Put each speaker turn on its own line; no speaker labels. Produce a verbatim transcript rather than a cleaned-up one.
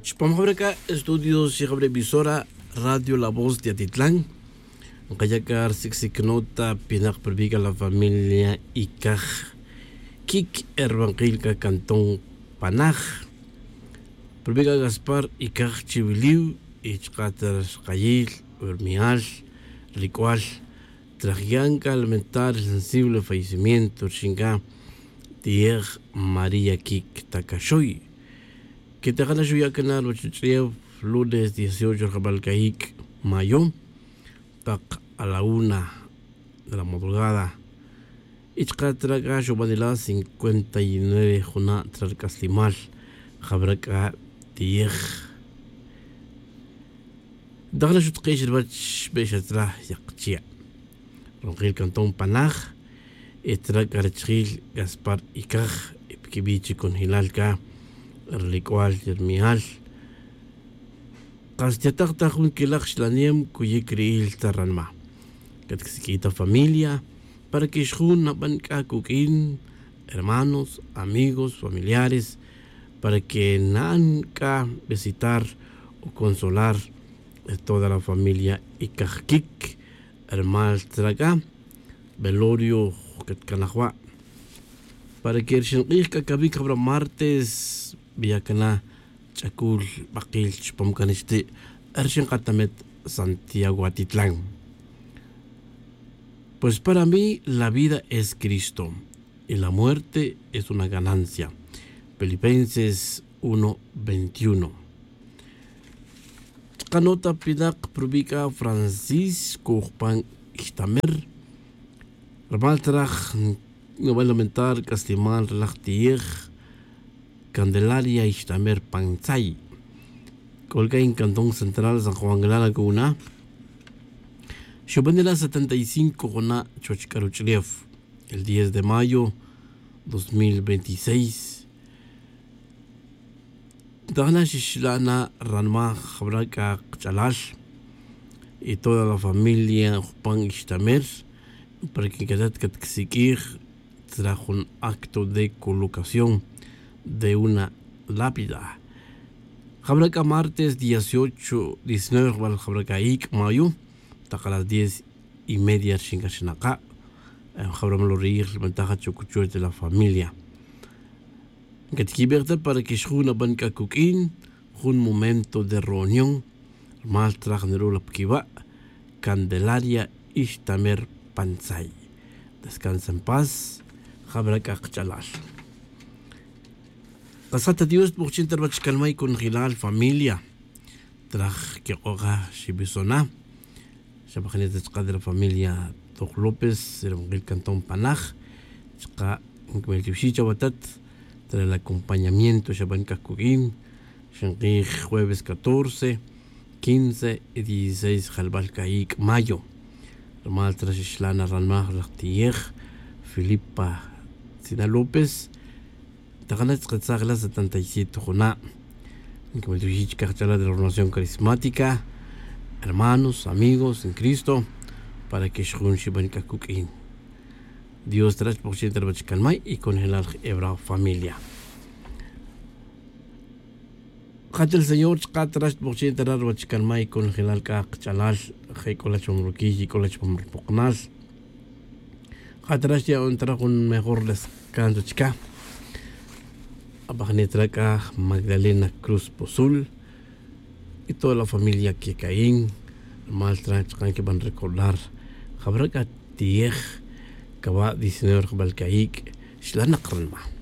Chpamjabraka estudios Shigabre Radio La Voz de Atitlán. Kayakar Sixiknota Pinak Perviga la familia Ikaj Kik Erbanquilca Cantón Panaj Perviga Gaspar Ikaj Chibiliu Ichkater Kayil Urmial Ricual Trajianca Alimentar Sensible Fallecimiento Shinga Tier María Kik Takashoy que te gana Shuya Canal Wachuchiev lunes dieciocho Jabalcaik Mayo a la una de la madrugada. Ichkatraga Shobanila cincuenta y nueve Juna Tralcastimal Jabraca Tiej Dagla Shutkish Bach Beshatra Yakchia Rongil Cantón Panaj Etrak Archil Gaspar Ikaj Epkibichi con Hilalka Erlicual Yermial Castiatakta jun kilaksh laniem kuye kriil taranma. Katksikita familia para que shun nabanka kukin hermanos, amigos, familiares para que nanka visitar o consolar a toda la familia Ikajkik hermal traga velorio katkanahwa para que shinqika kabik abra martes biakana Chakul Bakil Chpomkaniste Ershin Katamet Santiago Atitlán. Pues para mí la vida es Cristo y la muerte es una ganancia. Filipenses uno veintiuno. Kanota Pidak Probica Francisco Pan Istamer Ramaltrach no va a lamentar Castimal Relachtier Candelaria Istamer Panzai Colga en Cantón Central San Juan de la Laguna Shobanela setenta y cinco Gona Chochkaruchlev el diez de mayo dos mil veintiséis Dana Shishlana Ranma Jabraka Chalash y toda la familia Jupan Istamer para que quedat Katxikir trajo un acto de colocación de una lápida. Jabraca martes dieciocho, diecinueve Val Jabracaik Mayo, taca las diez y media Shingashinaka, Jabramlo reír, ventaja chocucho de la familia. Gatkiberta para que shuna banca cookin, un momento de reunión, mal trajnero la pkiva, Candelaria Ishtamer Panzai. Descansa en paz, Jabraca Chalash. Casata Dios por chintar bachkalmay con hilal familia. Traj que oga shibisona. Shabajanet de la familia Toj López, el Cantón Panaj. Chka el Tibshicha Batat. Tra el acompañamiento Shabanka Kugim. Shanqi jueves catorce, quince y dieciséis Jalbalcaik Mayo. Ramal Trashishlana Ranmah Lachtier. Filipa Sina López. Taganas Quetzagla setenta y siete Jona, como el Tujic Carchala de la Renovación Carismática, hermanos, amigos en Cristo, para que Shun Shiban Kakukin. Dios tres por ciento de Bachkalmay y con el Hebra familia. Hat el Señor tres por ciento de Bachkalmay con el Alcach Chalal, Hekolach Omruki y Kolach Omrupoknas. Hatras ya entra con mejor descanso chica. Abajanetraca Magdalena Cruz Pozul y toda la familia que caen, mal transporte que van a recordar. Jabraca Tiej, Kaba diecinueve Balcaik, Shlana Kralma.